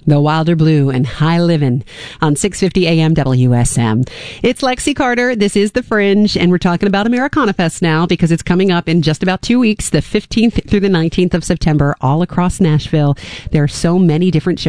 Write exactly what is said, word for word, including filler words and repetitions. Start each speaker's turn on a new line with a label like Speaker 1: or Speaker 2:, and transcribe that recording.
Speaker 1: The Wilder Blue and High Livin' on six fifty A M W S M. It's Lexi Carter. This is The Fringe, and we're talking about Americana Fest now because it's coming up in just about two weeks, the fifteenth through the nineteenth of September, all across Nashville. There are so many different shows